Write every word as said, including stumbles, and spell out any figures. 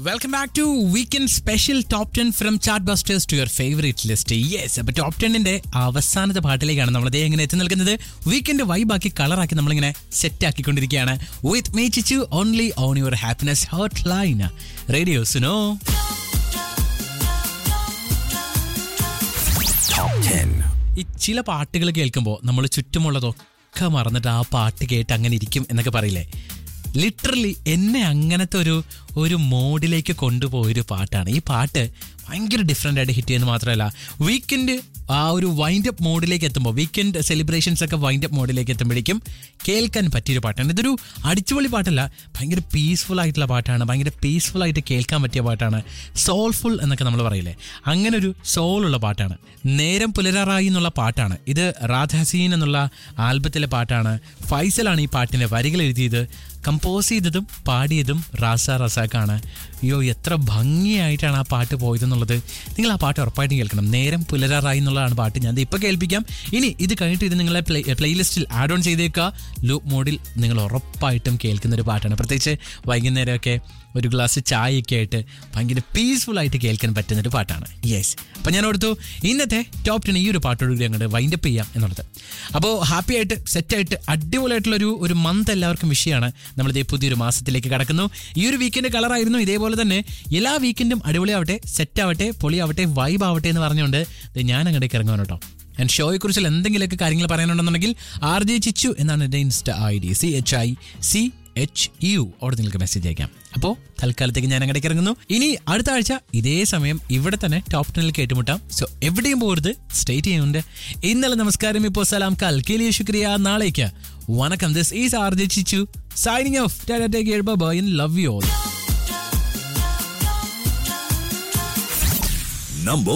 Welcome back to weekend special top ten from chart busters to your favourite list. Yes, അപ്പോൾ top ടെന്നിന്റെ അവസാനത്തെ പാട്ടിലേക്കാണ് നമ്മൾ അതേ എങ്ങനെ എത്തി നിൽക്കുന്നത്. വീക്കെൻഡ് വൈബാക്കി കളറാക്കി നമ്മളിങ്ങനെ set ആക്കിക്കൊണ്ടിരിക്കുകയാണ് with me ചിച്ചു only on your happiness hot line radio Suno. ഈ ചില പാട്ടുകൾ കേൾക്കുമ്പോൾ നമ്മൾ ചുറ്റുമുള്ളതൊക്കെ മറന്നിട്ട് ആ പാട്ട് കേട്ട് അങ്ങനെ ഇരിക്കും എന്നൊക്കെ പറയില്ലേ. ലിറ്ററലി എന്നെ അങ്ങനത്തെ ഒരു ഒരു മോഡിലേക്ക് കൊണ്ടുപോയൊരു പാട്ടാണ് ഈ പാട്ട്. ഭയങ്കര ഡിഫറെൻ്റ് ആയിട്ട് ഹിറ്റ് ചെയ്യുന്നത് മാത്രമല്ല, വീക്കെൻഡ് ആ ഒരു വൈൻഡ് അപ്പ് മോഡിലേക്ക് എത്തുമ്പോൾ, വീക്കെൻഡ് സെലിബ്രേഷൻസ് ഒക്കെ വൈൻഡ് അപ്പ് മോഡിലേക്ക് എത്തുമ്പോഴേക്കും കേൾക്കാൻ പറ്റിയൊരു പാട്ടാണ്. ഇതൊരു അടിച്ചുപൊളി പാട്ടല്ല, ഭയങ്കര പീസ്ഫുൾ ആയിട്ടുള്ള പാട്ടാണ്, ഭയങ്കര പീസ്ഫുൾ ആയിട്ട് കേൾക്കാൻ പറ്റിയ പാട്ടാണ്. സോൾഫുൾ എന്നൊക്കെ നമ്മൾ പറയില്ലേ, അങ്ങനെ ഒരു സോളുള്ള പാട്ടാണ്. നേരം പുലരാറായി എന്നുള്ള പാട്ടാണ് ഇത്. റാത്ത് ഹസീൻ എന്നുള്ള ആൽബത്തിലെ പാട്ടാണ്. ഫൈസലാണ് ഈ പാട്ടിൻ്റെ വരികൾ എഴുതിയത്. കമ്പോസ് ചെയ്തതും പാടിയതും റാസ റസാഖാണ്. അയ്യോ, എത്ര ഭംഗിയായിട്ടാണ് ആ പാട്ട് പോയതെന്നുള്ളത് നിങ്ങൾ ആ പാട്ട് ഉറപ്പായിട്ടും കേൾക്കണം. നേരം പുലരാറായി എന്നുള്ളതാണ് പാട്ട്. ഞാൻ ഇപ്പോൾ കേൾപ്പിക്കാം. ഇനി ഇത് കഴിഞ്ഞിട്ട് ഇത് നിങ്ങളെ പ്ലേ പ്ലേലിസ്റ്റിൽ ആഡ് ഓൺ ചെയ്തേക്കുക. ലൂപ്പ് മോഡിൽ നിങ്ങൾ ഉറപ്പായിട്ടും കേൾക്കുന്നൊരു പാട്ടാണ്. പ്രത്യേകിച്ച് വൈകുന്നേരമൊക്കെ ഒരു ഗ്ലാസ് ചായയൊക്കെ ആയിട്ട് ഭയങ്കര പീസ്ഫുൾ ആയിട്ട് കേൾക്കാൻ പറ്റുന്നൊരു പാട്ടാണ്. യെസ്, അപ്പം ഞാൻ ഓർത്തു ഇന്നത്തെ ടോപ്പ് ടെൻ ഈ ഒരു പാട്ടോടുകൂടി അങ്ങോട്ട് വൈൻഡപ്പ് ചെയ്യാം എന്നുള്ളത്. അപ്പോൾ ഹാപ്പി ആയിട്ട് സെറ്റായിട്ട് അടിപൊളിയായിട്ടുള്ളൊരു ഒരു മന്ത് എല്ലാവർക്കും വിഷയമാണ്. നമ്മളിതേ പുതിയൊരു മാസത്തിലേക്ക് കടക്കുന്നു. ഈ ഒരു വീക്കെൻഡ് കളറായിരുന്നു. ഇതേപോലെ തന്നെ എല്ലാ വീക്കെൻഡും അടിപൊളിയാവട്ടെ, സെറ്റാവട്ടെ, പൊളിയാവട്ടെ, വൈബ് ആവട്ടെ എന്ന് പറഞ്ഞുകൊണ്ട് ഞാൻ അങ്ങോട്ടേക്ക് ഇറങ്ങുവാണ് കേട്ടോ. ആൻഡ് ഷോയെക്കുറിച്ചുള്ള എന്തെങ്കിലുമൊക്കെ കാര്യങ്ങൾ പറയാനുണ്ടെന്നുണ്ടെങ്കിൽ ആർ ജെ ചിച്ചു എന്നാണ് എൻ്റെ insta I D. C H I C H U അവിടെ നിങ്ങൾക്ക് മെസ്സേജ് അയക്കാം. അപ്പോൾ തൽക്കാലത്തേക്ക് ഞാൻ അങ്ങോട്ടേക്ക് ഇറങ്ങുന്നു. ഇനി അടുത്ത ആഴ്ച ഇതേ സമയം ഇവിടെ തന്നെ ടോപ്പ് ടെന്നിൽ കേട്ടുമുട്ടാം. സോ എവിടെയും പോകരുത്, സ്റ്റേറ്റ് ചെയ്യുന്നുണ്ട്. ഇന്നലെ നമസ്കാരം, ഇപ്പോൾ സലാം, കൽ കേലിയ ശുക്രിയ, നാളേക്ക് വണക്കം. This is R J ചിച്ചു signing off. Take care, bye bye, love you all. Number